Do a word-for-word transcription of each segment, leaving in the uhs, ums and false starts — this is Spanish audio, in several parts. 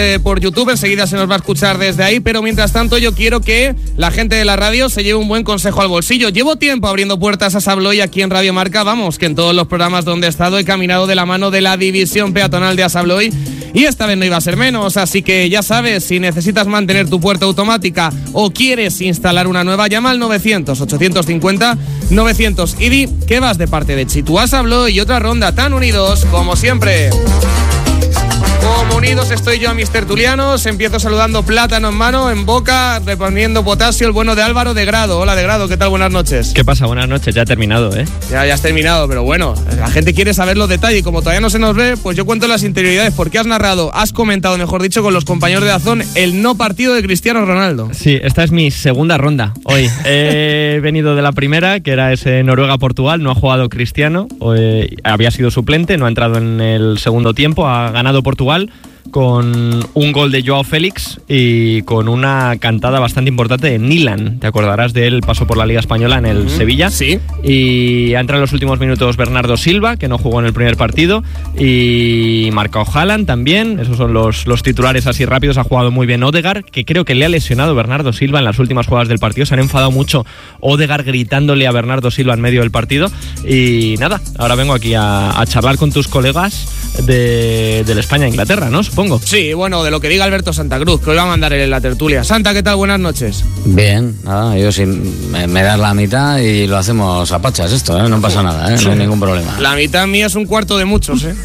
Eh, por YouTube, enseguida se nos va a escuchar desde ahí, pero mientras tanto yo quiero que la gente de la radio se lleve un buen consejo al bolsillo. Llevo tiempo abriendo puertas a Asabloy aquí en Radio Marca, vamos, que en todos los programas donde he estado he caminado de la mano de la división peatonal de Asabloy y esta vez no iba a ser menos, así que ya sabes, si necesitas mantener tu puerta automática o quieres instalar una nueva, llama al novecientos, ochocientos cincuenta, novecientos y di que vas de parte de Chitu. Asabloy y otra ronda, tan unidos como siempre. Como unidos estoy yo a mis tertulianos. Empiezo saludando, plátano en mano, en boca, reponiendo potasio, el bueno de Álvaro de Grado. Hola de Grado, ¿qué tal? Buenas noches. ¿Qué pasa? Buenas noches, ya he terminado, ¿eh? Ya, ya has terminado, pero bueno, la gente quiere saber los detalles y como todavía no se nos ve, pues yo cuento las interioridades porque has narrado, has comentado, mejor dicho, con los compañeros de Dazón el no partido de Cristiano Ronaldo. Sí, esta es mi segunda ronda hoy. He venido de la primera, que era ese Noruega-Portugal, no ha jugado Cristiano, eh, había sido suplente, no ha entrado en el segundo tiempo, ha ganado Portugal con un gol de Joao Félix y con una cantada bastante importante de Nilan. Te acordarás de él, pasó por la Liga Española en el mm, Sevilla. Sí. Y ha entrado en los últimos minutos Bernardo Silva, que no jugó en el primer partido, y marcó Haaland también. Esos son los, los titulares así rápidos. Ha jugado muy bien Odegaard, que creo que le ha lesionado Bernardo Silva en las últimas jugadas del partido. Se han enfadado mucho Odegaard gritándole a Bernardo Silva en medio del partido. Y nada, ahora vengo aquí a, a charlar con tus colegas de, del España-Inglaterra, ¿no? Supongo. Sí, bueno, de lo que diga Alberto Santa Cruz, que hoy va a mandar en la tertulia. Santa, ¿qué tal? Buenas noches. Bien, nada, yo sí me, me das la mitad y lo hacemos a pachas esto, ¿eh? No pasa nada, ¿eh? No hay ningún problema. La mitad mía es un cuarto de muchos, ¿eh?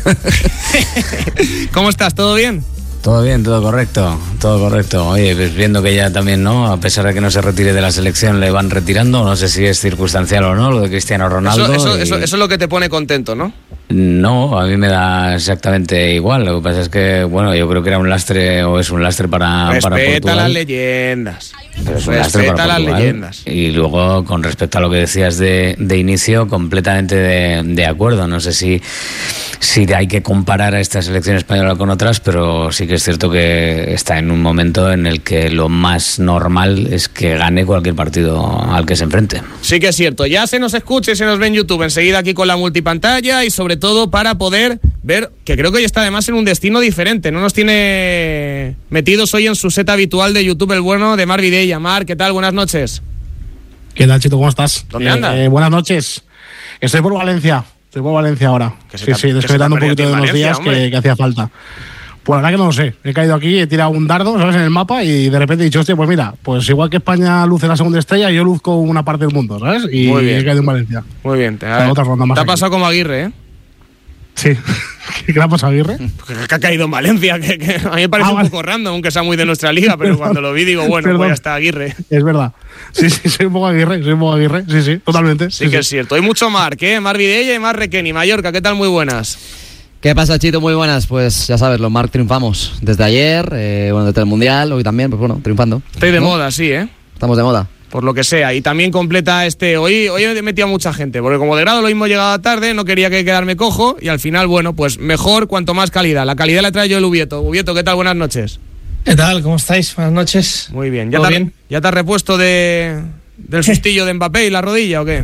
¿Cómo estás? ¿Todo bien? Todo bien, todo correcto, todo correcto. Oye, pues viendo que ya también, ¿no? A pesar de que no se retire de la selección, le van retirando, no sé si es circunstancial o no, lo de Cristiano Ronaldo. Eso, eso, y... eso, eso es lo que te pone contento, ¿no? No, a mí me da exactamente igual. Lo que pasa es que, bueno, yo creo que era un lastre o es un lastre para, para Portugal. Respeta las leyendas. Pero es un lastre Respeta para las Portugal. leyendas. Y luego, con respecto a lo que decías de, de inicio, completamente de, de acuerdo. No sé si, si hay que comparar a esta selección española con otras, pero sí que es cierto que está en un momento en el que lo más normal es que gane cualquier partido al que se enfrente. Sí que es cierto. Ya se nos escucha y se nos ve en YouTube enseguida aquí con la multipantalla y sobre todo para poder ver, que creo que hoy está además en un destino diferente, no nos tiene metidos hoy en su set habitual de YouTube el bueno de Mar Vidella. Mar, ¿qué tal? Buenas noches. ¿Qué tal, Chito? ¿Cómo estás? ¿Dónde eh, andas? Eh, buenas noches. Estoy por Valencia, estoy por Valencia ahora. Que se sí, te, sí, desconectando un poquito de unos días que, que hacía falta. Pues la verdad que no lo sé, he caído aquí, he tirado un dardo, ¿sabes?, en el mapa y de repente he dicho, hostia, pues mira, pues igual que España luce la segunda estrella, yo luzco una parte del mundo, ¿sabes? Y Muy bien. he caído en Valencia. Muy bien, te, otra ronda más te ha aquí. pasado como Aguirre, ¿eh? Sí. ¿Qué le ha pasado a Aguirre? Que ha caído en Valencia, que, que a mí me parece ah, un vale. poco random, aunque sea muy de nuestra liga, pero cuando lo vi digo, bueno, Perdón. pues ya está Aguirre. Es verdad. Sí, sí, soy un poco Aguirre, soy un poco Aguirre, sí, sí, totalmente. Sí, sí que sí. es cierto. Hay mucho Mar, ¿qué? Mar Vidella y Mar Requeni. Mallorca, ¿qué tal? Muy buenas. ¿Qué pasa, Chito? Muy buenas. Pues ya sabes, los Marc triunfamos desde ayer, eh, bueno, desde el Mundial, hoy también, pues bueno, triunfando. Estoy de ¿no? moda, sí, ¿eh? Estamos de moda. Por lo que sea. Y también completa este... Hoy, hoy he metido a mucha gente, porque como de Grado lo mismo llegaba tarde, no quería que quedarme cojo, y al final, bueno, pues mejor cuanto más calidad. La calidad la trae yo el Ubieto. Ubieto, ¿qué tal? Buenas noches. ¿Qué tal? ¿Cómo estáis? Buenas noches. Muy bien. ¿Ya, te, bien? ¿Ya te has repuesto de, del sustillo de Mbappé y la rodilla o qué?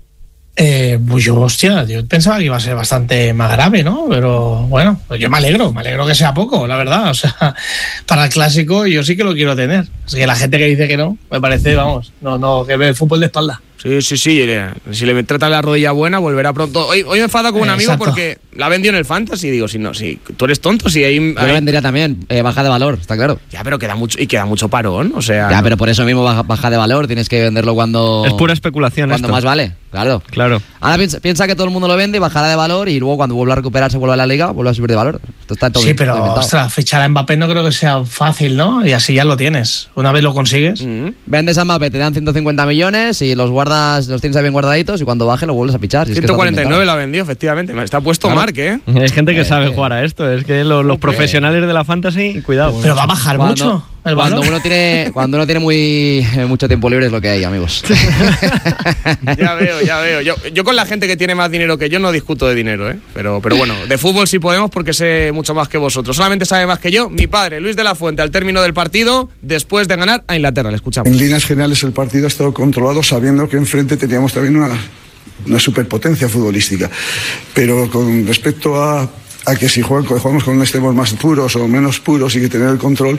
Eh, pues yo, hostia, yo pensaba que iba a ser bastante más grave, ¿no? Pero bueno, pues yo me alegro, me alegro que sea poco, la verdad. O sea, para el clásico yo sí que lo quiero tener. Así que la gente que dice que no, me parece, vamos, no, no, que ve el fútbol de espalda. Sí, sí, sí. Si le trata la rodilla buena, volverá pronto. Hoy, hoy me enfado con un amigo Exacto. porque la vendió en el Fantasy. Digo, si no, si tú eres tonto, si hay. Yo lo vendería también, eh, baja de valor, está claro. Ya, pero queda mucho, y queda mucho parón, o sea. Ya, no. pero por eso mismo baja, baja de valor, tienes que venderlo cuando. Es pura especulación, Cuando esto. más vale, claro. Claro. Ahora piensa, piensa que todo el mundo lo vende y bajará de valor y luego cuando vuelva a recuperarse, vuelve a la liga, vuelve a subir de valor. Esto está todo sí, bien, pero, ostras, fichar a Mbappé no creo que sea fácil, ¿no? Y así ya lo tienes. Una vez lo consigues. Mm-hmm. Vendes a Mbappé, te dan ciento cincuenta millones y los guardas, los tienes ahí bien guardaditos y cuando baje lo vuelves a pichar. Si ciento cuarenta y nueve es la vendió, efectivamente. Está puesto claro. Marc, ¿eh? Hay gente que eh, sabe eh. jugar a esto. Es que los, los profesionales de la fantasy, cuidado. Pero va a bajar cuando, mucho. El cuando uno tiene cuando uno tiene muy eh, mucho tiempo libre es lo que hay, amigos. Ya veo, ya veo. Yo, yo con la gente que tiene más dinero que yo no discuto de dinero, ¿eh? Pero, pero bueno, de fútbol sí podemos porque sé mucho más que vosotros. Solamente sabe más que yo mi padre, Luis de la Fuente, al término del partido, después de ganar a Inglaterra. Le escuchamos. En líneas generales el partido ha estado controlado sabiendo que enfrente teníamos también una, una superpotencia futbolística. Pero con respecto a a que si jugamos con extremos más puros o menos puros y que tener el control,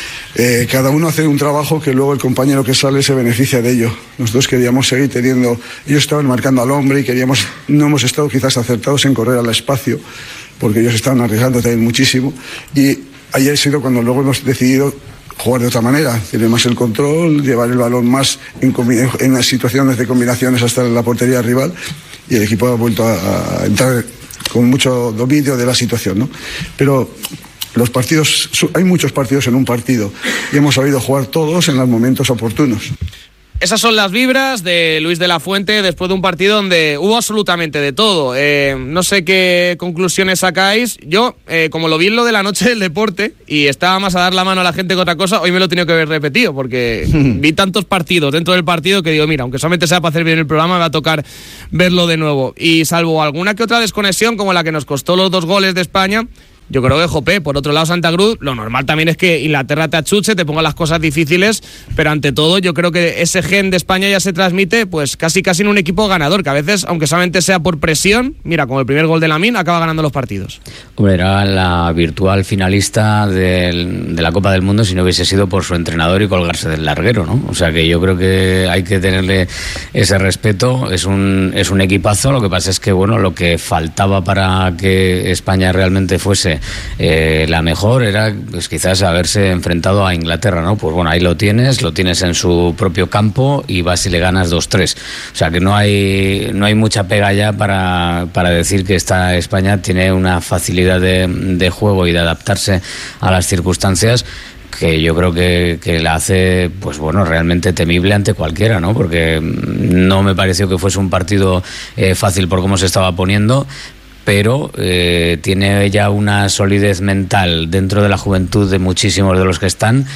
eh, cada uno hace un trabajo que luego el compañero que sale se beneficia de ello. Nosotros queríamos seguir teniendo, ellos estaban marcando al hombre y queríamos, no hemos estado quizás acertados en correr al espacio, porque ellos estaban arriesgando también muchísimo, y ayer ha sido cuando luego hemos decidido jugar de otra manera, tener más el control, llevar el balón más en, en las situaciones de combinaciones hasta la portería rival, y el equipo ha vuelto a, a entrar con mucho dominio de la situación, ¿no? Pero los partidos, hay muchos partidos en un partido y hemos sabido jugar todos en los momentos oportunos. Esas son las vibras de Luis de la Fuente después de un partido donde hubo absolutamente de todo. Eh, no sé qué conclusiones sacáis. Yo, eh, como lo vi en lo de la noche del deporte y estaba más a dar la mano a la gente que otra cosa, hoy me lo he tenido que ver repetido porque vi tantos partidos dentro del partido que digo, mira, aunque solamente sea para hacer bien el programa, me va a tocar verlo de nuevo. Y salvo alguna que otra desconexión, como la que nos costó los dos goles de España, yo creo que, jope, por otro lado Santa Cruz, lo normal también es que Inglaterra te achuche, te ponga las cosas difíciles, pero ante todo yo creo que ese gen de España ya se transmite pues casi casi en un equipo ganador, que a veces, aunque solamente sea por presión, mira, como el primer gol de Lamine, acaba ganando los partidos. Hombre, era la virtual finalista del, de la Copa del Mundo si no hubiese sido por su entrenador y colgarse del larguero, ¿no? O sea que yo creo que hay que tenerle ese respeto, es un, es un equipazo, lo que pasa es que, bueno, lo que faltaba para que España realmente fuese Eh, la mejor era pues quizás haberse enfrentado a Inglaterra, ¿no? Pues bueno, ahí lo tienes, lo tienes en su propio campo y vas y le ganas dos tres. O sea que no hay no hay mucha pega ya para, para decir que esta España tiene una facilidad de, de juego y de adaptarse a las circunstancias que yo creo que, que la hace, pues bueno, realmente temible ante cualquiera, ¿no? Porque no me pareció que fuese un partido eh, fácil por cómo se estaba poniendo, pero eh, tiene ya una solidez mental dentro de la juventud de muchísimos de los que están,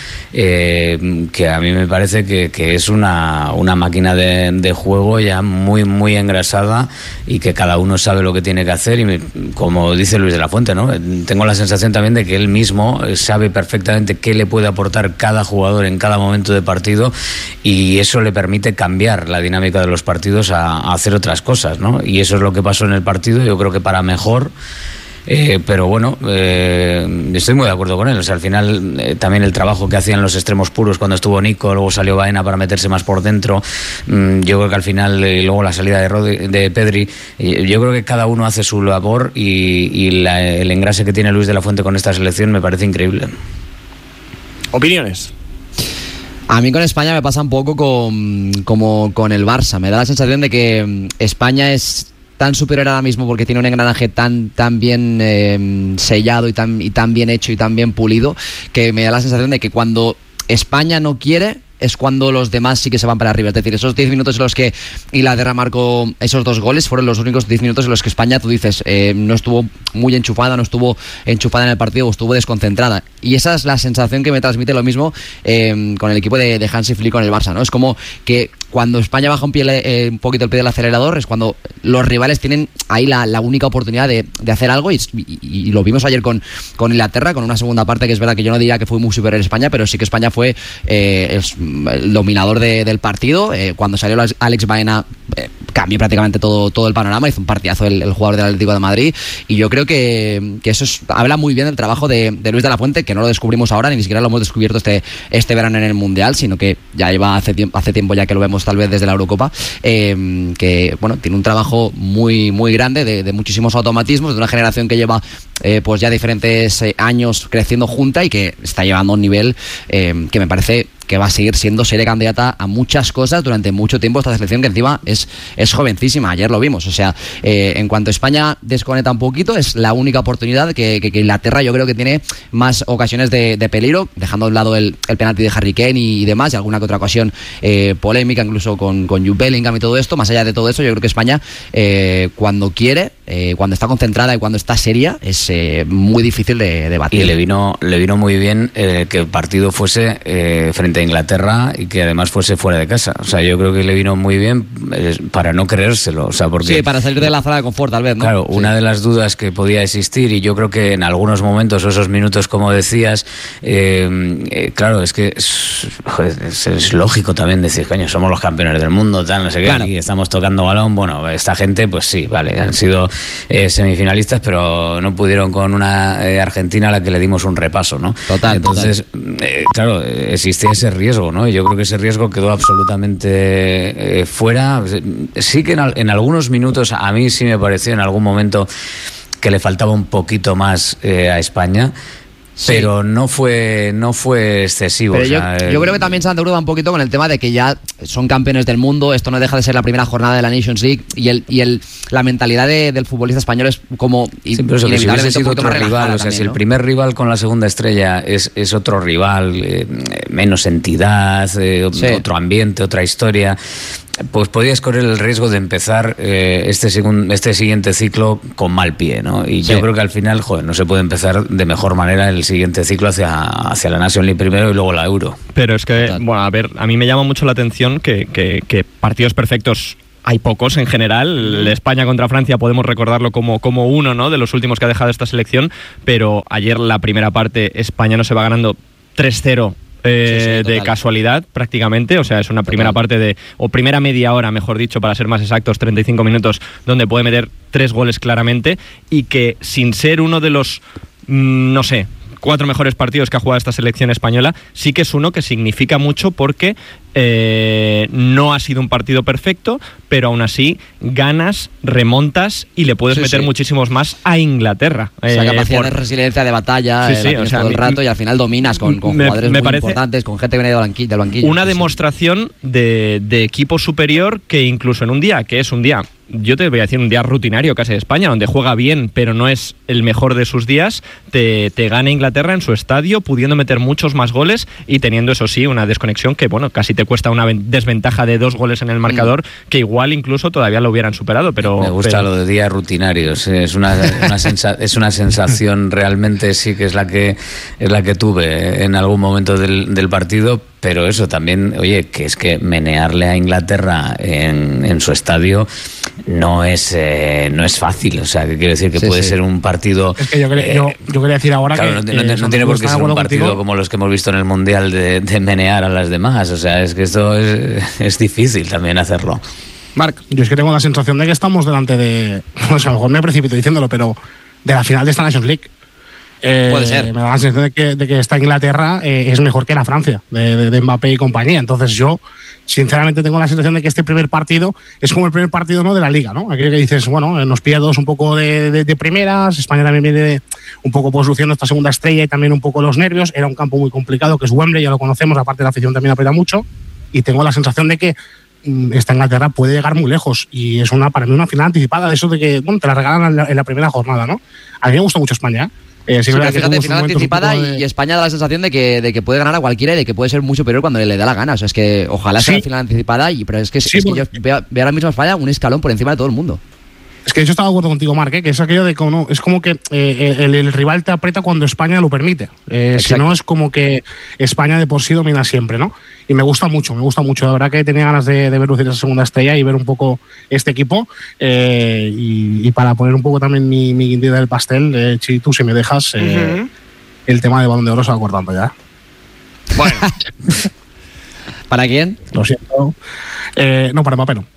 eh, que a mí me parece que, que es una, una máquina de, de juego ya muy, muy engrasada y que cada uno sabe lo que tiene que hacer y me, como dice Luis de la Fuente, ¿no? Tengo la sensación también de que él mismo sabe perfectamente qué le puede aportar cada jugador en cada momento de partido y eso le permite cambiar la dinámica de los partidos a, a hacer otras cosas, ¿no? Y eso es lo que pasó en el partido. Yo creo que para mejor, eh, pero bueno, eh, estoy muy de acuerdo con él. O sea, al final eh, también el trabajo que hacían los extremos puros cuando estuvo Nico, luego salió Baena para meterse más por dentro, mm, yo creo que al final, eh, luego la salida de, Rodri, de Pedri, eh, yo creo que cada uno hace su labor y, y la, el engrase que tiene Luis de la Fuente con esta selección me parece increíble. ¿Opiniones? A mí con España me pasa un poco con, como con el Barça. Me da la sensación de que España es tan superior ahora mismo porque tiene un engranaje tan, tan bien eh, sellado y tan, y tan bien hecho y tan bien pulido, que me da la sensación de que cuando España no quiere es cuando los demás sí que se van para arriba. Es decir, esos diez minutos en los que Inglaterra marcó esos dos goles fueron los únicos diez minutos en los que España, tú dices, eh, no estuvo muy enchufada, no estuvo enchufada en el partido o estuvo desconcentrada. Y esa es la sensación que me transmite lo mismo eh, con el equipo de, de Hansi Flick con el Barça, ¿no? Es como que cuando España baja un, pie, eh, un poquito el pie del acelerador es cuando los rivales tienen ahí la, la única oportunidad de, de hacer algo y, y, y lo vimos ayer con, con Inglaterra, con una segunda parte que es verdad que yo no diría que fue muy superior España, pero sí que España fue eh, es, el dominador de, del partido. Eh, cuando salió Alex Baena eh, cambió prácticamente todo, todo el panorama, hizo un partidazo el, el jugador del Atlético de Madrid y yo creo que, que eso es, habla muy bien del trabajo de, de Luis de la Fuente, que no lo descubrimos ahora, ni siquiera lo hemos descubierto este, este verano en el Mundial, sino que ya lleva hace tiempo, hace tiempo ya que lo vemos tal vez desde la Eurocopa, eh, que bueno, tiene un trabajo muy, muy grande de, de muchísimos automatismos, de una generación que lleva eh, pues ya diferentes eh, años creciendo junta y que está llevando a un nivel eh, que me parece que va a seguir siendo seria candidata a muchas cosas durante mucho tiempo esta selección, que encima es, es jovencísima, ayer lo vimos. O sea, eh, en cuanto España desconecta un poquito, es la única oportunidad que, que, que Inglaterra yo creo que tiene más ocasiones de, de peligro, dejando a un lado el, el penalti de Harry Kane y, y demás, y alguna que otra ocasión eh, polémica, incluso con, con Jude Bellingham y todo esto. Más allá de todo eso, yo creo que España, eh, cuando quiere, eh, cuando está concentrada y cuando está seria, es eh, muy difícil de, de batir. Y le vino, le vino muy bien eh, que el partido fuese eh, frente a Inglaterra y que además fuese fuera de casa. O sea, yo creo que le vino muy bien eh, para no creérselo. O sea, porque, sí, para salir de la zona de confort, tal vez, ¿no? Claro, sí. Una de las dudas que podía existir, y yo creo que en algunos momentos, o esos minutos, como decías, eh, eh, claro, es que es, joder, es, es lógico también decir, coño, somos los campeones del mundo, tal, no sé qué, claro. Y estamos tocando balón. Bueno, esta gente, pues sí, vale, han sido eh, semifinalistas, pero no pudieron con una eh, Argentina a la que le dimos un repaso, ¿no? Total. Entonces, total. Eh, claro, existía ese riesgo, ¿no? Y yo creo que ese riesgo quedó absolutamente eh, fuera. Sí que en, en algunos minutos, a mí sí me pareció en algún momento que le faltaba un poquito más eh, a España. Sí. Pero no fue no fue excesivo. Pero o sea, yo, yo creo que también se han deudado un poquito con el tema de que ya son campeones del mundo, esto no deja de ser la primera jornada de la Nations League y el y el la mentalidad de, del futbolista español es como sí, pero eso, que si hubiese sido otro rival, o sea, también, si el ¿no? primer rival con la segunda estrella es, es otro rival, eh, menos entidad, eh, sí. otro ambiente, otra historia, pues podías correr el riesgo de empezar eh, este, segun, este siguiente ciclo con mal pie, ¿no? Y sí. yo creo que al final, joder, no se puede empezar de mejor manera el siguiente ciclo hacia, hacia la National League primero y luego la Euro. Pero es que, Total. bueno, a ver, a mí me llama mucho la atención que, que, que partidos perfectos hay pocos en general. El España contra Francia podemos recordarlo como, como uno, ¿no?, de los últimos que ha dejado esta selección, pero ayer la primera parte España no se va ganando tres cero Eh, sí, sí, de casualidad prácticamente, o sea, es una primera total. parte de, o primera media hora, mejor dicho, para ser más exactos, treinta y cinco minutos, donde puede meter tres goles claramente, y que sin ser uno de los, mmm, no sé, cuatro mejores partidos que ha jugado esta selección española, sí que es uno que significa mucho porque eh, no ha sido un partido perfecto, pero aún así ganas, remontas y le puedes sí, meter sí. muchísimos más a Inglaterra. Esa eh, capacidad por... de resiliencia, de batalla, sí, sí, o sea, todo el rato, y al final dominas con, con me, jugadores me muy parece importantes, con gente que viene del banquillo. Del banquillo una sí, demostración sí. De, de equipo superior que incluso en un día, que es un día, yo te voy a decir un día rutinario casi de España, donde juega bien, pero no es el mejor de sus días, te, te gana Inglaterra en su estadio, pudiendo meter muchos más goles y teniendo, eso sí, una desconexión que, bueno, casi te cuesta una desventaja de dos goles en el marcador, mm. que igual incluso todavía lo hubieran superado, pero... Me gusta pero... lo de días rutinarios, es una, una sensa- es una sensación realmente, sí que es la que es la que tuve en algún momento del, del partido, pero eso también, oye, que es que menearle a Inglaterra en, en su estadio no es eh, no es fácil, o sea, que quiero decir que sí, puede sí. ser un partido... Es que yo, quería, eh, yo, yo quería decir ahora claro, que... No, no, eh, no tiene por qué ser un partido contigo. como los que hemos visto en el Mundial de, de menear a las demás, o sea, es que esto es, es difícil también hacerlo. Marc, yo es que tengo la sensación de que estamos delante de... O sea, a lo mejor me precipito diciéndolo, pero de la final de esta Nations League. Eh, Puede ser. Me da la sensación de que, de que esta Inglaterra eh, es mejor que la Francia, de, de, de Mbappé y compañía. Entonces yo, sinceramente, tengo la sensación de que este primer partido es como el primer partido, ¿no?, de la Liga, ¿no? Aquí que dices, bueno, nos pilla todos un poco de, de, de primeras, España también viene de, un poco pues luciendo esta segunda estrella y también un poco los nervios. Era un campo muy complicado, que es Wembley, ya lo conocemos, aparte la afición también aprieta mucho, y tengo la sensación de que esta Inglaterra puede llegar muy lejos y es una para mí una final anticipada de eso de que, bueno, te la regalan en la, en la primera jornada, ¿no? A mí me gusta mucho España, ¿eh? Eh, sí, sí, pero fíjate, final anticipada de... y España da la sensación de que, de que puede ganar a cualquiera y de que puede ser muy superior cuando le da la gana. O sea, es que ojalá sea sí. la final anticipada, y, pero es que, sí, es que porque... yo veo, veo ahora mismo a España un escalón por encima de todo el mundo. Es que yo estaba de acuerdo contigo, Marc, ¿eh? Que es aquello de como no, es como que eh, el, el rival te aprieta cuando España lo permite. Eh, si no, es como que España de por sí domina siempre, ¿no? Y me gusta mucho, me gusta mucho. La verdad que tenía ganas de, de ver lucir esa segunda estrella y ver un poco este equipo. Eh, y, y para poner un poco también mi, mi guindilla del pastel, eh, Chi, tú si me dejas, eh, uh-huh. el tema de Balón de Oro se va cortando ya. Bueno. ¿Para quién? Lo siento. Eh, no, para Mbappé no.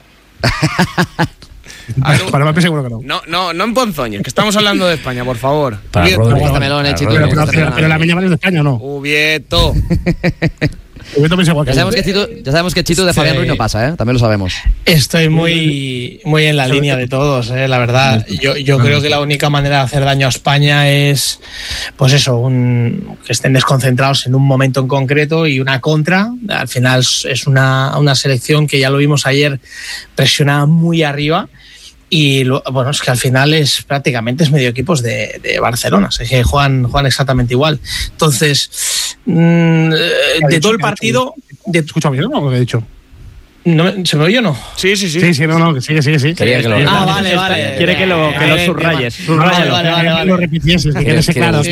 Ver, para Mbappé seguro que no. No, no, no en ponzoñes, que estamos hablando de España, por favor. Para Ubieto. Rodri. Para melón, eh, pero, pero, pero, pero la Miña es de España, ¿no? Ubieto. Ubieto piensa igual que ya, sabemos que Chito, ya sabemos que Chito de Fabián Ruiz no pasa, ¿eh? También lo sabemos. Estoy muy, muy en la línea de todos, ¿eh? La verdad. Yo, yo creo que la única manera de hacer daño a España es, pues eso, un, que estén desconcentrados en un momento en concreto y una contra. Al final es una, una selección que ya lo vimos ayer, presionada muy arriba. Y lo, bueno, es que al final es prácticamente es medio equipos de, de Barcelona, es que juegan, juegan exactamente igual. Entonces, mmm, de todo el partido... ¿Te escucha bien o no lo que he dicho? ¿No, ¿Se me oye o no? Sí, sí, sí. Sí, sí, no, no, sí, sí, sí. Quería que lo ah, vale, vale. Quiere que lo, que lo subrayes. Vale, vale, vale, vale. Lo repitieses, que quede claro.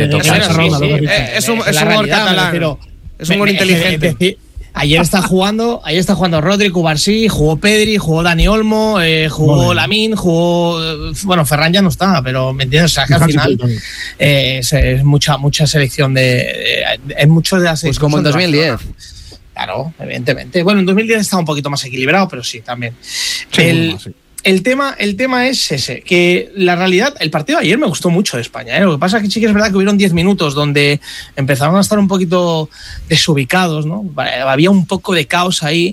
Es un humor catalán. Es un humor inteligente. Ayer está jugando, ayer está jugando Rodri, Cubarsí, jugó Pedri, jugó Dani Olmo, eh, jugó bueno. Lamine, jugó, bueno, Ferran ya no está, pero me entiendes, o sea, que al final eh, es, es mucha mucha selección de, es mucho de la selección. Pues como en dos mil diez. Claro, evidentemente. Bueno, en dos mil diez estaba un poquito más equilibrado, pero sí, también. Sí, el, bueno, sí. el tema, el tema es ese, que la realidad, el partido de ayer me gustó mucho de España, ¿eh? Lo que pasa es que sí que es verdad que hubieron diez minutos donde empezaron a estar un poquito desubicados, ¿no? Había un poco de caos ahí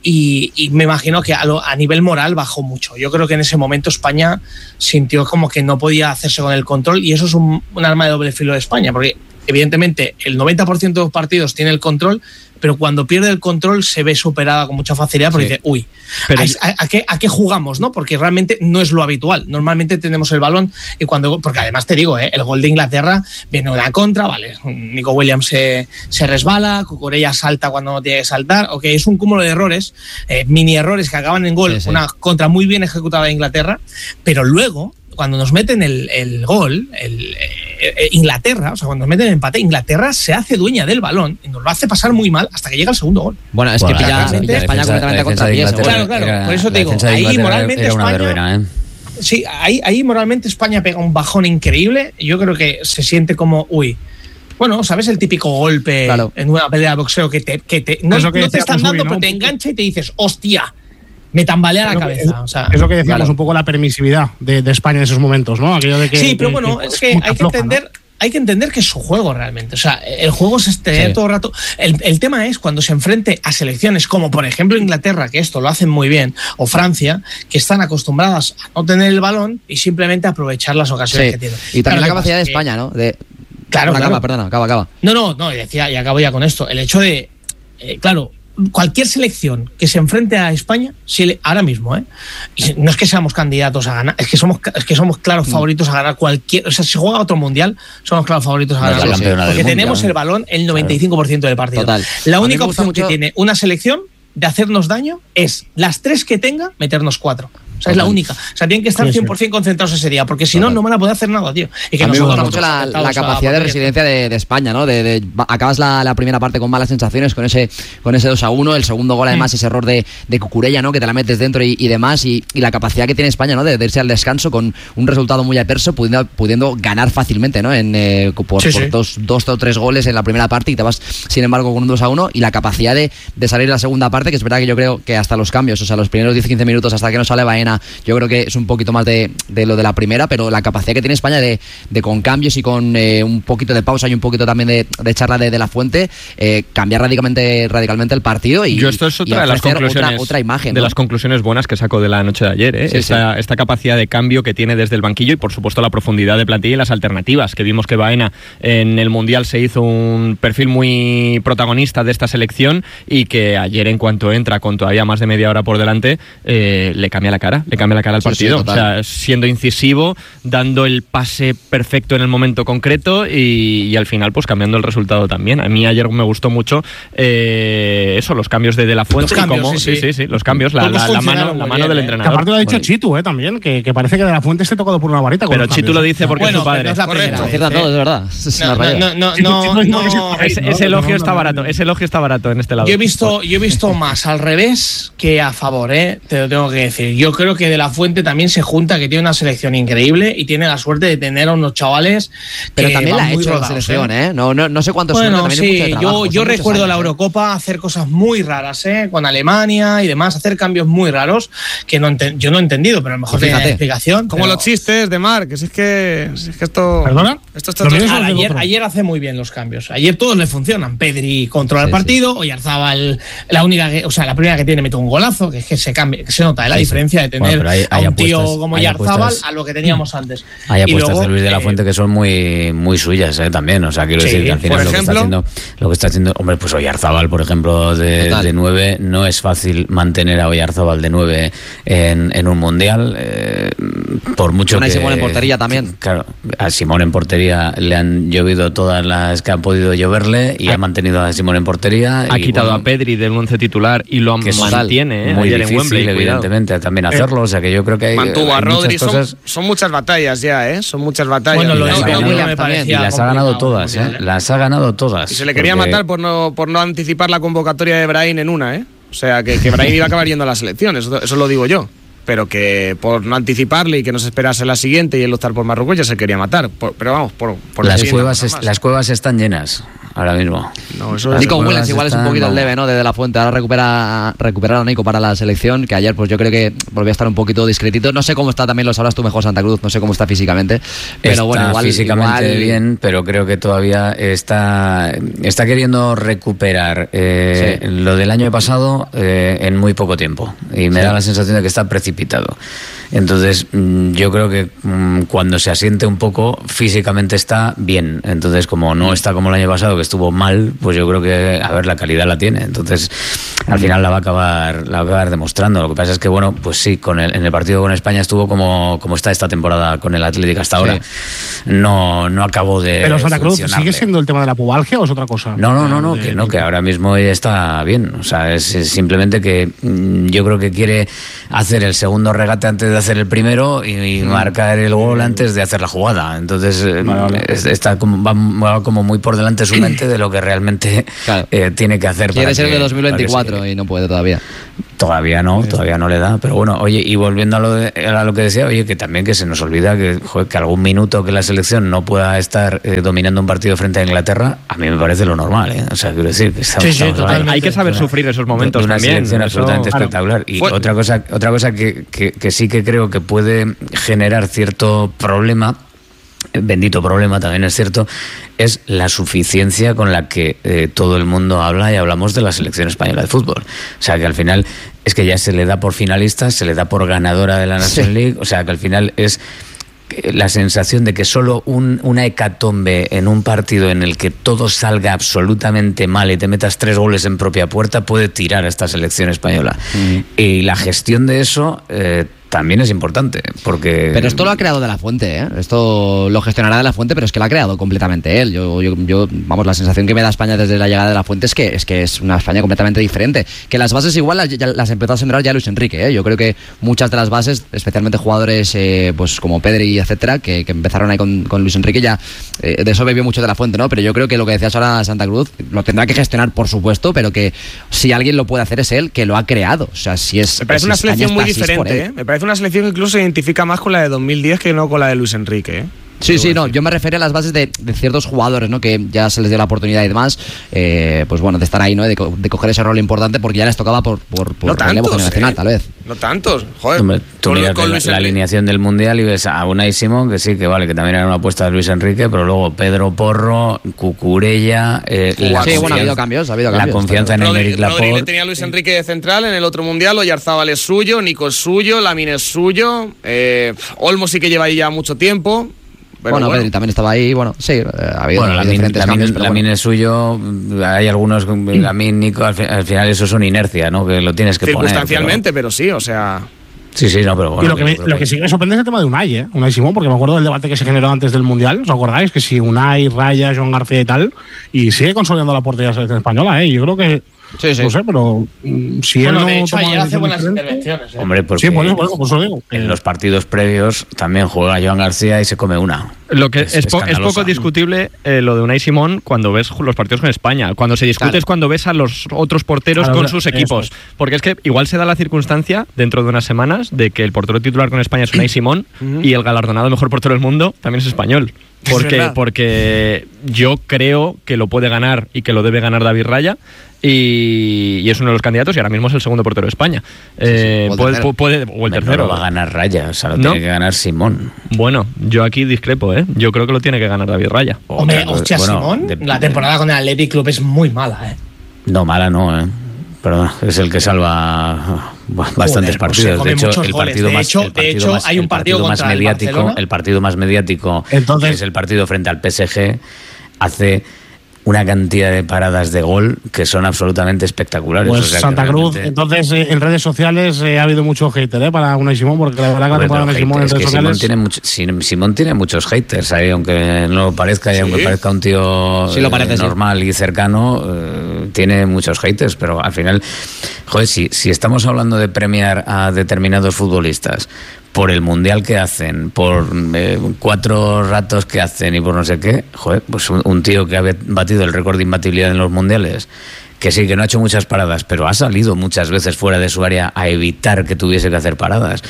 y, y me imagino que a, lo, a nivel moral bajó mucho. Yo creo que en ese momento España sintió como que no podía hacerse con el control y eso es un, un arma de doble filo de España, porque evidentemente el noventa por ciento de los partidos tiene el control, pero cuando pierde el control se ve superada con mucha facilidad porque sí. dice, uy, pero... ¿a, a, a, qué, ¿a qué jugamos? ¿No? Porque realmente no es lo habitual. Normalmente tenemos el balón y cuando, porque además te digo, ¿eh? El gol de Inglaterra viene una contra, vale, Nico Williams se, se resbala, Cucurella salta cuando no tiene que saltar, ok, es un cúmulo de errores, eh, mini errores que acaban en gol, sí, sí. Una contra muy bien ejecutada de Inglaterra, pero luego cuando nos meten el, el gol, el, eh, Inglaterra, o sea, cuando nos meten el empate, Inglaterra se hace dueña del balón y nos lo hace pasar muy mal hasta que llega el segundo gol. Bueno, es bueno, que pilla, pilla España completamente contra pies. Claro, claro, era, por eso te digo, ahí moralmente España... Verbena, ¿eh? Sí, ahí, ahí moralmente España pega un bajón increíble. Yo creo que se siente como, uy, bueno, ¿sabes? El típico golpe claro. en una pelea de boxeo que te, que te no, que no te están dando, pero te engancha y te dices, hostia, me tambalea la cabeza. Es, o sea, es lo que decíamos, claro. un poco la permisividad de, de España en esos momentos, ¿no? Aquello de que, sí, pero que, bueno, que, es que hay que floja, entender... ¿no? Hay que entender que es su juego realmente. O sea, el juego es tener sí. todo el rato. El, el tema es cuando se enfrente a selecciones como, por ejemplo, Inglaterra, que esto lo hacen muy bien, o Francia, que están acostumbradas a no tener el balón y simplemente aprovechar las ocasiones sí. que tienen. Y también claro, la capacidad de que, España, ¿no? De... Claro, acaba, claro. Perdona, acaba, acaba. No, no, no, decía, y acabo ya con esto. El hecho de, eh, claro, cualquier selección que se enfrente a España, si le, ahora mismo, ¿eh? Y no es que seamos candidatos a ganar, es que somos, es que somos claros mm. favoritos a ganar cualquier. O sea, si juega otro mundial, somos claros favoritos a ganar. No, sí, porque tenemos mundial, el balón el noventa y cinco por ciento del partido. Total. La única opción mucho... que tiene una selección de hacernos daño es las tres que tenga, meternos cuatro. O sea, es la única. O sea, tienen que estar cien por ciento concentrados ese día, porque si no, no van a poder hacer nada, tío. Y que a mí me gusta mucho la, la capacidad de resiliencia de, de España, ¿no? De, de, acabas la, la primera parte con malas sensaciones, con ese con ese dos a uno, el segundo gol, además, mm. ese error de, de Cucurella, ¿no? Que te la metes dentro y, y demás, y, y la capacidad que tiene España, ¿no? De, de irse al descanso con un resultado muy adverso, pudiendo, pudiendo ganar fácilmente, ¿no? En, eh, por, sí, por sí. Dos, dos o tres goles en la primera parte y te vas, sin embargo, con un dos a uno, y la capacidad de, de salir en la segunda parte, que es verdad que yo creo que hasta los cambios, o sea, los primeros diez a quince minutos hasta que no sale Baena, yo creo que es un poquito más de, de lo de la primera, pero la capacidad que tiene España de, de con cambios y con eh, un poquito de pausa y un poquito también de, de charla de, de la Fuente, eh, cambiar radicalmente radicalmente el partido y, yo esto es otra de las conclusiones otra, otra imagen, de ¿no? las conclusiones buenas que saco de la noche de ayer, ¿eh? sí, esta, sí. esta capacidad de cambio que tiene desde el banquillo y por supuesto la profundidad de plantilla y las alternativas, que vimos que Baena en el Mundial se hizo un perfil muy protagonista de esta selección y que ayer, en cuanto entra con todavía más de media hora por delante, eh, le cambia la cara, le cambia la cara al partido. Sí, sí, o sea, siendo incisivo, dando el pase perfecto en el momento concreto y, y al final pues cambiando el resultado también. A mí ayer me gustó mucho eh, eso, los cambios de De La Fuente, cambios, y cómo, sí, sí. sí, sí, sí, los cambios, la, la, la mano, la mano bien, del eh. entrenador. Aparte lo ha dicho bueno. Chitu, eh, también, que, que parece que De La Fuente esté tocado por una varita. Pero Chitu cambios, lo dice porque bueno, es su padre. No es la primera vez, todo, es verdad. No, no, no, no, no, no, ese, ese elogio está barato, ese elogio está barato en este lado. Yo he visto, yo he visto más al revés que a favor, eh, te lo tengo que decir. Yo creo que De La Fuente también se junta, que tiene una selección increíble y tiene la suerte de tener a unos chavales que pero también la ha hecho rodados, la selección, ¿eh? No, no, no sé cuántos bueno, son, sí, mucho de trabajo, yo, yo recuerdo años, la Eurocopa hacer cosas muy raras, ¿eh? Con Alemania y demás, hacer cambios muy raros que no enten, yo no he entendido, pero a lo mejor tiene explicación. Como pero... los chistes de Marc, si es que, si es que esto... ¿Perdona? Esto está todo... ah, ayer, ayer hace muy bien los cambios. Ayer todos le funcionan. Pedri controla sí, el partido, sí. Oyarzabal, la única que, o sea, la primera que tiene mete un golazo, que es que se cambia, que se nota ¿eh? la sí, diferencia de tener bueno, hay, hay a un tío apuestas, como Oyarzabal a lo que teníamos antes. Hay apuestas luego, de Luis de la Fuente eh, que son muy muy suyas ¿eh? también, o sea, quiero sí, decir que al final lo que está haciendo, lo que está haciendo, hombre, pues Oyarzabal, por ejemplo, de, de nueve, no es fácil mantener a Oyarzabal de nueve en, en un mundial, eh, por mucho bueno, que... Simón en portería también. Claro, a Simón en portería le han llovido todas las que han podido lloverle y ha, ha mantenido a Simón en portería. Ha y, quitado bueno, a Pedri del once titular y lo mantiene, ¿eh? Muy ayer difícil, en Wembley, evidentemente, cuidado. también hacerlo, o sea que yo creo que hay, Mantuvo hay a Rodri, muchas cosas... son, son muchas batallas ya, ¿eh? Son muchas batallas. Bueno, lo y, las, de ganado, William me parecía y las ha ganado todas, ¿eh? Las ha ganado todas. Y se le quería porque... matar por no, por no anticipar la convocatoria de Brahim en una, ¿eh? O sea, que, que Brahim iba a acabar yendo a la selección, eso, eso lo digo yo. Pero que por no anticiparle y que no se esperase la siguiente y él optar por Marruecos ya se quería matar. Por, pero vamos, por, por las, cuevas es, las cuevas están llenas. ahora mismo. No, eso es... Nico Williams igual es un poquito el debe, ¿no? Desde la Fuente. Ahora recupera, recupera a Nico para la selección, que ayer pues yo creo que volvió a estar un poquito discretito. No sé cómo está, también lo sabrás tú mejor, Santa Cruz, no sé cómo está físicamente. Pero está bueno, igual... físicamente igual... bien, pero creo que todavía está, está queriendo recuperar eh, sí. lo del año pasado eh, en muy poco tiempo. Y me sí. da la sensación de que está precipitado. Entonces, yo creo que cuando se asiente un poco, físicamente está bien. Entonces, como no está como el año pasado, que estuvo mal, pues yo creo que, a ver, la calidad la tiene. Entonces, al final la va a acabar, la va a acabar demostrando. Lo que pasa es que, bueno, pues sí, con el, en el partido con España estuvo como, como está esta temporada con el Atlético hasta ahora. Sí. No, no acabó de. Pero Santa Cruz, ¿sigue siendo el tema de la pubalgia o es otra cosa? No, no, no, no, de, que no, que ahora mismo ella está bien. O sea, es, es simplemente que yo creo que quiere hacer el segundo regate antes de hacer el primero y, y marcar el gol antes de hacer la jugada. Entonces vale, vale. está como, va, va como muy por delante su mente de lo que realmente claro. eh, tiene que hacer. Quiere para ser que, de dos mil veinticuatro y no puede todavía. Todavía no, todavía no le da, pero bueno, oye, y volviendo a lo, de, a lo que decía, oye, que también que se nos olvida que, joder, que algún minuto que la selección no pueda estar eh, dominando un partido frente a Inglaterra, a mí me parece lo normal, ¿eh? O sea, quiero decir, que estamos, sí, sí, estamos hay que saber una, sufrir esos momentos de una también. Selección eso, absolutamente claro. espectacular. Y Fue... otra cosa, otra cosa que, que, que sí que creo que puede generar cierto problema, bendito problema también es cierto, es la suficiencia con la que eh, todo el mundo habla y hablamos de la selección española de fútbol. O sea, que al final es que ya se le da por finalista, se le da por ganadora de la National sí. League, o sea, que al final es la sensación de que solo un, una hecatombe en un partido en el que todo salga absolutamente mal y te metas tres goles en propia puerta puede tirar a esta selección española. Mm. Y la gestión de eso... Eh, también es importante, porque... Pero esto lo ha creado De La Fuente, ¿eh? Esto lo gestionará De La Fuente, pero es que lo ha creado completamente él. Yo, yo, yo, vamos, la sensación que me da España desde la llegada de La Fuente es que es que es una España completamente diferente. Que las bases igual las, ya, las empezó a sembrar ya Luis Enrique, ¿eh? Yo creo que muchas de las bases, especialmente jugadores eh, pues como Pedri, etcétera, que, que empezaron ahí con, con Luis Enrique, ya eh, de eso bebió mucho De La Fuente, ¿no? Pero yo creo que lo que decías ahora Santa Cruz, lo tendrá que gestionar, por supuesto, pero que si alguien lo puede hacer es él, que lo ha creado. O sea, si es... Me parece si una España selección muy está, diferente, ¿eh? Me parece una selección que incluso se identifica más con la de dos mil diez que no con la de Luis Enrique, ¿eh? Sí, sí, no, yo me refería a las bases de, de ciertos jugadores, ¿no? Que ya se les dio la oportunidad y demás, eh, pues bueno, de estar ahí, ¿no? De, de coger ese rol importante porque ya les tocaba por, por, por no relevo tantos, generacional, eh. tal vez. No tantos, joder. Hombre, tú miras la, la alineación del Mundial y ves a Unai Simón, que sí, que vale, que también era una apuesta de Luis Enrique, pero luego Pedro Porro, Cucurella... Eh, la sí, bueno, ha habido cambios, ha habido cambios. La confianza en Aymeric Laporte. Rodri tenía a Luis Enrique de central en el otro Mundial, Oyarzábal es suyo, Nico es suyo, Lamine es suyo, eh, Olmo sí que lleva ahí ya mucho tiempo... Pero bueno, bueno. Pedri también estaba ahí, bueno, sí, eh, ha habido, bueno, ha habido diferentes cambios. La mina es suyo, hay algunos, Lamine, Nico, al, al final eso es una inercia, ¿no? Que lo tienes que poner. Circunstancialmente, pero... pero sí, o sea... Sí, sí, no, pero bueno. Y lo que, me, lo que sí que me sorprende es el tema de Unai, ¿eh? Unai Simón, porque me acuerdo del debate que se generó antes del Mundial, ¿os acordáis? Que si Unai, Raya, Joan García y tal, y sigue consolidando la portería de la selección española, ¿eh? Yo creo que... Sí, sí. No sé, pero mm, si bueno, él no de hecho, toma ayer hace buenas diferente, intervenciones. ¿eh? Hombre, porque sí, por eso, por eso, por eso digo. En los partidos previos también juega Joan García y se come una. Lo que es, es, po es poco discutible eh, lo de Unai Simón cuando ves los partidos con España. Cuando se discute claro. es cuando ves a los otros porteros claro, con sus equipos. Eso. Porque es que igual se da la circunstancia, dentro de unas semanas, de que el portero titular con España es Unai Simón y el galardonado mejor portero del mundo también es español. Porque, porque yo creo que lo puede ganar y que lo debe ganar David Raya. Y, y es uno de los candidatos y ahora mismo es el segundo portero de España. Eh, sí, sí. O, el puede, puede, o el tercero. No lo va a ganar Raya, o sea, lo ¿No? tiene que ganar Simón. Bueno, yo aquí discrepo, ¿eh? Yo creo que lo tiene que ganar David Raya. Hombre, hostia, bueno, Simón, de, la temporada con el Athletic Club es muy mala, ¿eh? No, mala no, ¿eh? Pero es el que salva bastantes Joder, partidos. Pues de hecho, el partido de más, hecho, el partido de hecho más, hay un partido, partido más mediático, el, el partido más mediático Entonces, es el partido frente al P S G. Hace una cantidad de paradas de gol que son absolutamente espectaculares. Pues o sea, Santa Cruz, realmente... entonces eh, en redes sociales eh, ha habido mucho hater ¿eh? Para Unai Simón, porque la verdad que la temporada de Simón en redes sociales... Simón tiene, mucho, Simón tiene muchos haters ahí, aunque no lo parezca, y ¿sí? aunque parezca un tío sí, lo parece, eh, normal sí. y cercano, eh, tiene muchos haters, pero al final, joder, si, si estamos hablando de premiar a determinados futbolistas por el mundial que hacen, por eh, cuatro ratos que hacen y por no sé qué, joder, pues un, un tío que ha batido el récord de imbatibilidad en los mundiales, que sí, que no ha hecho muchas paradas, pero ha salido muchas veces fuera de su área a evitar que tuviese que hacer paradas.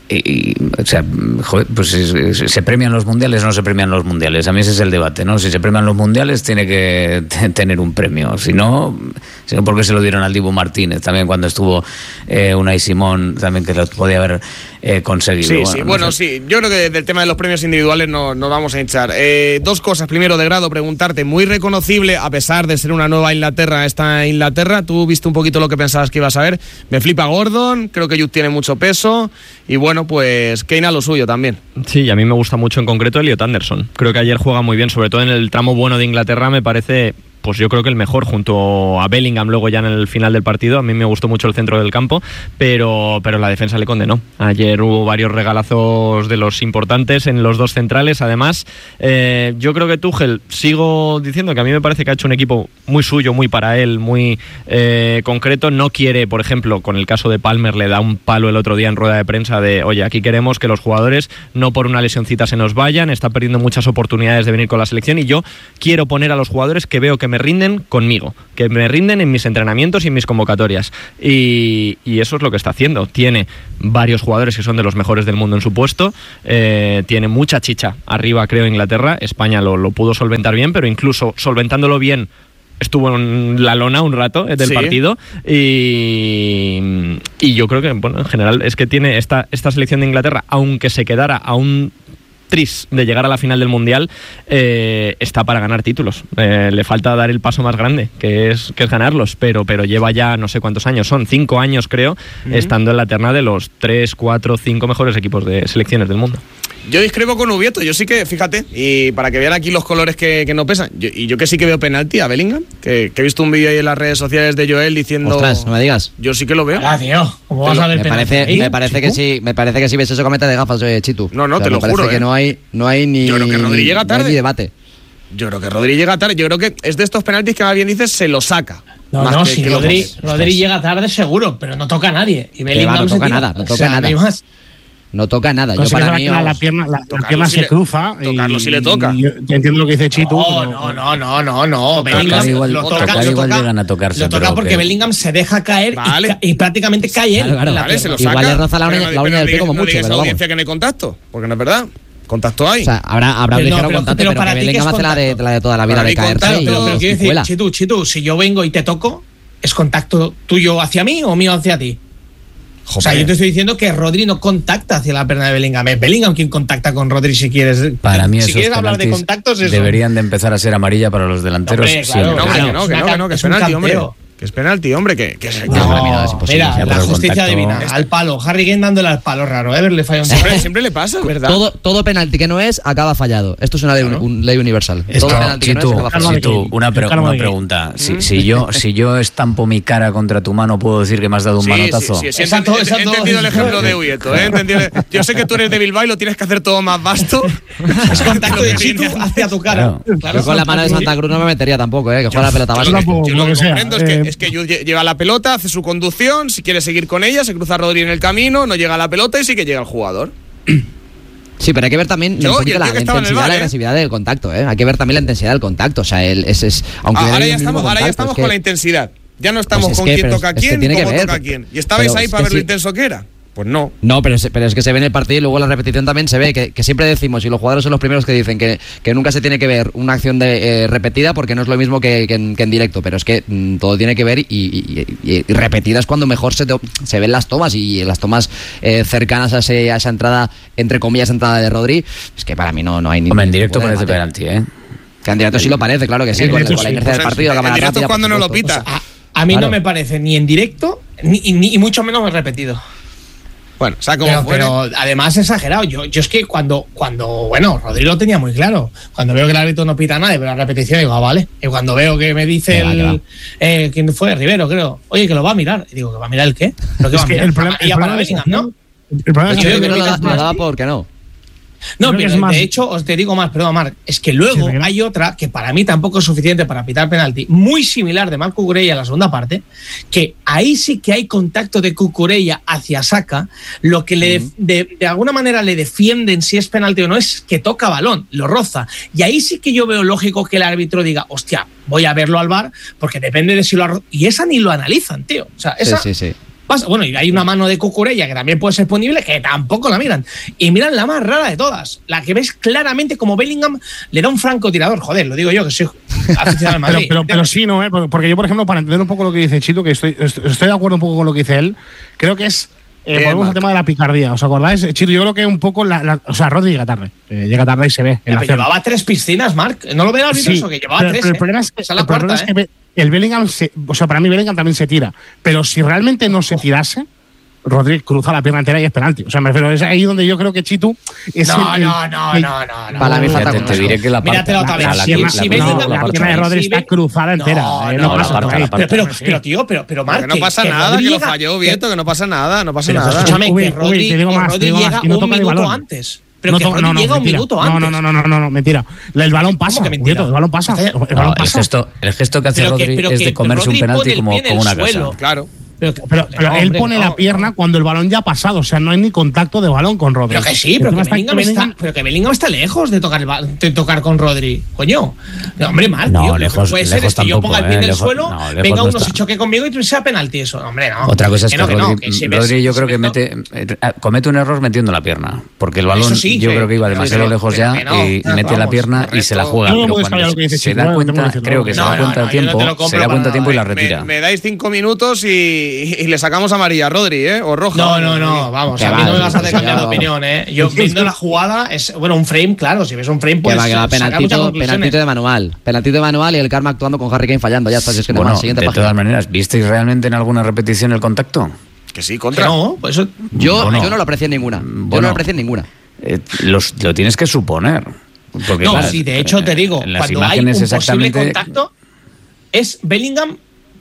Y, y, o sea, joder, pues se, se premian los mundiales o no se premian los mundiales. A mí ese es el debate, ¿no? Si se premian los mundiales tiene que t- tener un premio. Si no, si no, ¿por qué se lo dieron al Dibu Martínez? También cuando estuvo eh, Unai Simón, también que lo podía haber eh, conseguido. Sí, bueno, sí, no bueno, sé. sí. Yo creo que del tema de los premios individuales no nos vamos a hinchar. Eh, dos cosas. Primero, de grado, preguntarte, muy reconocible, a pesar de ser una nueva Inglaterra, esta Inglaterra, tú viste un poquito lo que pensabas que ibas a ver. Me flipa Gordon, creo que Jude tiene mucho peso y bueno, pues Kane a lo suyo también. Sí, y a mí me gusta mucho en concreto Elliot Anderson. Creo que ayer juega muy bien, sobre todo en el tramo bueno de Inglaterra, me parece... Pues yo creo que el mejor, junto a Bellingham luego ya en el final del partido. A mí me gustó mucho el centro del campo, pero, pero la defensa le condenó. Ayer hubo varios regalazos de los importantes en los dos centrales. Además, eh, yo creo que Tuchel, sigo diciendo que a mí me parece que ha hecho un equipo muy suyo, muy para él, muy eh, concreto. No quiere, por ejemplo, con el caso de Palmer, le da un palo el otro día en rueda de prensa de, oye, aquí queremos que los jugadores no por una lesioncita se nos vayan, está perdiendo muchas oportunidades de venir con la selección y yo quiero poner a los jugadores que veo que me rinden conmigo, que me rinden en mis entrenamientos y en mis convocatorias. Y, y eso es lo que está haciendo. Tiene varios jugadores que son de los mejores del mundo en su puesto, eh, tiene mucha chicha arriba, creo, Inglaterra. España lo, lo pudo solventar bien, pero incluso solventándolo bien estuvo en la lona un rato eh, del Sí. partido y, y yo creo que, bueno, en general es que tiene esta, esta selección de Inglaterra, aunque se quedara a un tris de llegar a la final del Mundial, eh, está para ganar títulos. Eh, le falta dar el paso más grande, que es, que es ganarlos, pero, pero lleva ya no sé cuántos años, son cinco años creo, uh-huh. estando en la terna de los tres, cuatro, cinco mejores equipos de selecciones del mundo. Yo discrepo con Ubieto, yo sí que, fíjate, y para que vean aquí los colores que, que no pesan, yo, y yo que sí que veo penalti a Bellingham, que, que he visto un vídeo ahí en las redes sociales de Joel diciendo... Ostras, no me digas. Yo sí que lo veo. Ah, tío, ¿cómo vas a ver Me penalti? parece, ¿Eh? me parece que sí, me parece que sí ves eso cometa de gafas, oye, Chitu. No, no, O sea, te lo me parece juro, que eh. no hay, no hay ni, Yo creo que Rodri llega tarde. no hay ni debate. Yo creo que Rodri llega tarde, yo creo que es de estos penaltis que más bien dices se lo saca. No, más no, que- si que lo Rodri, pone. Rodri llega tarde seguro, pero no toca a nadie. Y Bellingham va, no se toca tira. nada, no O toca sea, nada. no hay más. No toca nada. Pues Yo sí que para es mí, verdad que la, vamos, la pierna, la, la Tocarlo pierna sí se le- cruza. y- tocarlo sí le toca. y yo entiendo lo que dice Chitu. No, pero- no, no, no, no, no. Tocar Bellingham igual- lo tocar toca, lo igual toca, llegan a tocarse, lo toca pero porque que- Bellingham se deja caer y Vale. ca- y, prácticamente cae él. Claro, claro. en la Vale, se pierna. lo saca. Igual le roza la Pero uña- no- la uña pero del no pie como digas- no mucho, digas a pero la vamos. audiencia que no hay contacto, porque no es verdad. Contacto hay. O sea, habrá, habrá un Pero no, ligero pero- contacto, pero pero, para que ti, ¿qué Bellingham es hace la de, contacto? la de toda la vida Para de mí caerse contacto, y, Pero, pero y quiero decir, vuela. Chitu, Chitu, si yo vengo y te toco, ¿es contacto tuyo hacia mí o mío hacia ti? O sea, yo te estoy diciendo que Rodri no contacta hacia la pierna de Bellingham. Es Bellingham quien contacta con Rodri si quieres. Para mí si esos quieres hablar de penaltis contactos, eso. deberían de empezar a ser amarilla para los delanteros Hombre, siempre. claro, No, hombre, claro, que no, es que una no, que no, ca- que es es un penalti, hombre. canteo. Que es penalti, hombre, que, que, que- No, No, mira, es imposible. mira, Ya, la pero el justicia contacto- divina. Al palo. Harry Kane dándole al palo raro. ¿eh? Verle falla un siempre, siempre le pasa, ¿verdad? Todo, todo penalti que no es, acaba fallado. Esto es una ley, un- ley universal. Esto, todo penalti que no es, Chitu, acaba Carlos fallado. de Chitu, Kane. una, pre- Carlos una de Kane. pregunta. Si, si yo si yo estampo mi cara contra tu mano, ¿puedo decir que me has dado un Sí, manotazo? sí, sí, sí, he Exacto, entendi- he exacto. entendido el ejemplo de Ubieto, ¿eh? He entendido- Yo sé que tú eres de Bilbao y lo tienes que hacer todo más vasto. Es contacto de Chitu hacia tu cara. Claro. Claro. Yo con la mano de Santa Cruz no me metería tampoco, eh, que juega la pelota Yo base. lo, tampoco, yo lo lo que que sea, comprendo es eh. que, es que Jude lle- lleva la pelota, hace su conducción, si quiere seguir con ella, se cruza Rodri en el camino, no llega a la pelota y sí que llega el jugador. Sí, pero hay que ver también Yo- un poquito yo- yo la que estaba en el intensidad, bar, la ¿eh? agresividad del contacto, ¿eh? Hay que ver también la intensidad del contacto. O sea, el, es, es, aunque Ah, den ahora el ya mismo estamos, ahora ya contacto, estamos es que- con la intensidad. Ya no estamos Pues es con que- quién pero toca a es que quién, tiene que cómo ver, toca a quién. ¿Y estabais pero ahí es para que ver lo sí. intenso que era? Pues no. No, pero es, pero es que se ve en el partido y luego en la repetición también se ve que, que siempre decimos, y los jugadores son los primeros que dicen que, que nunca se tiene que ver una acción de, eh, repetida porque no es lo mismo que, que, en, que en directo, pero es que mm, todo tiene que ver y, y, y, y repetidas cuando mejor se, to- se ven las tomas y las tomas eh, cercanas a, ese, a esa entrada, entre comillas, entrada de Rodri, es que para mí no, no hay ni Hombre, en ningún directo tipo de parece debate. penalti, ¿eh? Que en directo sí lo parece, claro que sí, En con, directo con la sí. inercia O del sea, partido, en cámara directo rápida, es cuando por no lo supuesto. pita. A, a mí Claro. no me parece ni en directo ni, ni- y mucho menos repetido. Bueno, o sea, como Pero, fuere. pero además exagerado. Yo, yo es que cuando, cuando, bueno, Rodrigo lo tenía muy claro. Cuando veo que el árbitro no pita nada, pero la repetición digo, ah, vale. Y cuando veo que me dice Que va, que va. el. Eh, ¿Quién fue? Rivero, creo. Oye, que lo va a mirar. Y digo, ¿que va a mirar el qué? ¿Pero que Es va a que mirar? el problema- Ah, ya el para problema es- Bellingham, ¿no? El problema es Yo que creo que creo no que lo, es lo más- daba porque no. No, Creo que pero es más- de hecho, os te digo más, perdón, Marc, es que luego Sí, venga. hay otra que para mí tampoco es suficiente para pitar penalti, muy similar de Marc Cucurella en la segunda parte, que ahí sí que hay contacto de Cucurella hacia Saka, lo que le de, de alguna manera le defienden si es penalti o no es que toca balón, lo roza. Y ahí sí que yo veo lógico que el árbitro diga, hostia, voy a verlo al V A R, porque depende de si lo ha ro-". Y esa ni lo analizan, tío. O sea, esa Sí, sí, sí. Pasa, bueno, y hay una mano de Cucurella que también puede ser punible, que tampoco la miran. Y miran la más rara de todas, la que ves claramente como Bellingham le da un francotirador. Joder, lo digo yo, que soy aficionado al Madrid. pero, pero, pero sí, ¿no? ¿eh? Porque yo, por ejemplo, para entender un poco lo que dice Chito, que estoy, estoy de acuerdo un poco con lo que dice él, creo que es... Eh, Eh, volvemos al tema de la picardía, ¿os acordáis? Chito, yo creo que un poco la, la, o sea, Rodri llega tarde, eh, llega tarde y se ve. En Pero la acción. llevaba tres piscinas, Marc. ¿No lo ven al Sí, eso? Que llevaba pero, tres. pero el ¿eh? problema es que, Esa es la el problema cuarta, es que ¿eh? el Bellingham, se, o sea, para mí Bellingham también se tira, pero si realmente no se tirase, Rodri cruza la pierna entera y es penalti. O sea, me refiero, es ahí donde yo creo que Chitu es No, el, el, no, no, el, no, no, no. Para mí falta te, con te eso. diré que la parte, Míratela otra vez. la, la, la, pierna, si la- ves no, la- la la parte- pierna de Rodri si está ves- cruzada entera. No, eh, no, no, la pasa parte, por ahí. la parte. Pero, pero, pero, tío, pero, pero Marc, Que no pasa nada, Rodri que lo llega- falló Vieto, que no pasa nada, no pasa Pero nada. escúchame, Uy, que uy, Rodri, te digo más, Rodri te digo más, llega y no un toca el minuto balón. antes. Pero No que to- Rodri no, no, llega un mentira. minuto No, antes. no, no, no, no, no, no, mentira. El balón pasa, que mentira? Vieto, el balón pasa. El balón No, el pasa. gesto, el gesto que hace Pero que- Rodri pero es que de comerse Rodri un penalti pone el como, pie en como el una suelo. casa. Claro. Pero, Pero, pero no, él hombre, pone no, la pierna no. cuando el balón ya ha pasado, o sea, no hay ni contacto de balón con Rodri. Pero que sí, pero El que, tema está en Bellingham que está, Bellingham- pero que Bellingham está lejos de tocar, el ba- de tocar con Rodri. Coño. No, hombre, mal, No, tío. Lo que lejos- puede ser lejos es que yo tampoco, ponga el pie eh, en el lejos- suelo, no, lejos venga no uno, está. se choque conmigo y sea penalti eso. No, hombre, no. Otra cosa es que, no, Rodri, no, que si ves- Rodri yo si creo que ves- mete, eh, comete un error metiendo la pierna, porque el balón Eso sí, yo sí. creo que iba Pero demasiado que- lejos pero ya que no, y claro, mete la vamos, pierna y se la juega. No me pero puedes cuando callar lo que dice se Chico, da eh, tengo cuenta, que decirlo. creo que se No, da no, cuenta no, a yo no te tiempo, lo compro se da para cuenta a nada, tiempo y la Me, retira. me dais cinco minutos y, y le sacamos amarilla a Rodri, ¿eh? O roja. No, no, no, vamos, Que a mí va, no me vas a hacer que cambiar de va. opinión, ¿eh? Yo viendo la jugada, es bueno, un frame, claro, si ves un frame, Que pues va, que va, sacar muchas penaltito, conclusiones. penaltito de manual. Penaltito de manual y el Karma actuando con Harry Kane fallando. Ya está, si es que no Bueno, más. Siguiente de página. todas maneras, ¿visteis realmente en alguna repetición el contacto? Que sí, Que contra. no, pues eso. Yo, Bueno. yo no lo aprecié en ninguna. Yo Bueno. no lo aprecié en ninguna. Eh, los- lo tienes que suponer. Porque, No, claro, sí, de hecho te digo, en las cuando hay un imágenes posible exactamente contacto, es Bellingham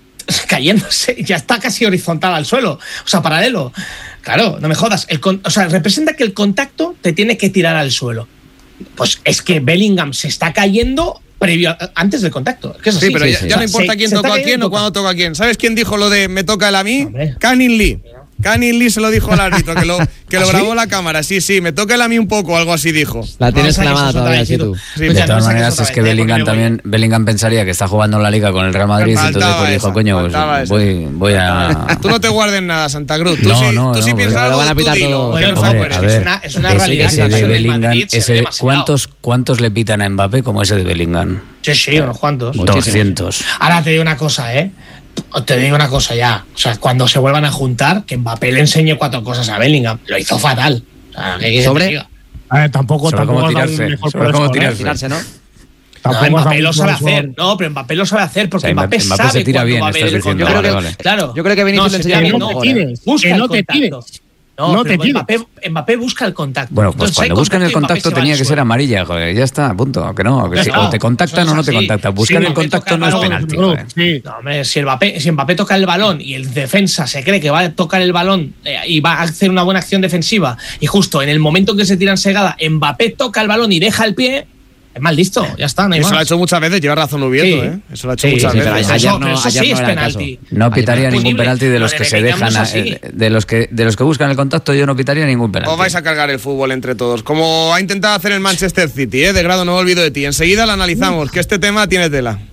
cayéndose, ya está casi horizontal al suelo, o sea, paralelo. Claro, no me jodas. El con- o sea, representa que el contacto te tiene que tirar al suelo. Pues es que Bellingham se está cayendo previo a- antes del contacto. Que es así. Sí, pero sí, ya, sí. ya no O sea, importa se- quién se está toca a quién cayendo o cuándo toca a quién. ¿Sabes quién dijo lo de me toca el a mí? Hombre. Canning Lee. Canning Lee se lo dijo al árbitro, que lo, que lo ¿Ah, sí? grabó la cámara. Sí, sí, me toca el a mí un poco, algo así dijo. La tienes No me saques clavada otra todavía, vez, sí, Chitu. tú. Sí, Pues de ya, no todas me saques maneras otra es que vez, ¿eh? Bellingham Porque me voy. también Bellingham pensaría que está jugando en la Liga con el Real Madrid, Faltaba entonces pues esa, dijo, coño, pues faltaba esa. voy, voy a... Tú no te guardes nada, Santa Cruz. Tú No, sí, no, tú sí no, piensas porque algo, lo van a tú pitar dilo, todo. que no Bueno, sea Hombre, por a eso. es ver, una- es una ese- realidad ese que la de selección del Bellingham, Madrid se ve ese- demasiado. ¿cuántos, ¿cuántos le pitan a Mbappé como ese de Bellingham? Sí, sí, unos cuantos. doscientos. Ahora te digo una cosa, ¿eh? Te digo una cosa ya. O sea, cuando se vuelvan a juntar, que Mbappé le enseñe cuatro cosas a Bellingham. Lo hizo fatal. O sea, ¿qué quieres que Sobre- te diga? A ver, tampoco, Sobre tampoco cómo has dado un tirarse, mejor sobre cómo profesor, ¿eh? tirarse. Tirarse, ¿no? No, Tampoco has Mbappé dado lo un sabe profesor. hacer. No, pero Mbappé lo sabe hacer porque O sea, Mbappé, Mbappé sabe se tira cuándo bien, va a estás haber el diciendo, contacto. vale, vale. Claro. Yo creo que Vinicius no, le se enseña tira bien bien, cómo no, jugar, ¿eh? busca Que el no te contacto. tires. No, No pero te tires. Mbappé, Mbappé busca el contacto. Bueno, pues Entonces, hay cuando buscan el contacto y Mbappé contacto se va tenía al que ser suelo. amarilla, joder, ya está, punto. Que no, que Ya si está. o te contactan Eso o no es te así. contactan. Buscar Sí, el Mbappé contacto toca no es el balón, penalti. no, joder. sí. No, hombre, si, el Mbappé, si Mbappé toca el balón y el defensa se cree que va a tocar el balón eh, y va a hacer una buena acción defensiva y justo en el momento en que se tiran segada, Mbappé toca el balón y deja el pie, es mal listo, ya está, no hay Eso lo ha más. hecho muchas veces, lleva razón Ubieto, Sí. ¿eh? Eso lo ha hecho Sí, muchas sí, pero veces. ayer Eso- no- pero eso ayer sí no es era el penalti. No Ahí pitaría no es ningún punible. penalti de Lo los de que se Bellingham dejan, no es así. eh, de los que de los que buscan el contacto, yo no pitaría ningún penalti. Os vais a cargar el fútbol entre todos. Como ha intentado hacer el Manchester City, ¿eh? De grado no me olvido de ti. Enseguida lo analizamos, que este tema tiene tela.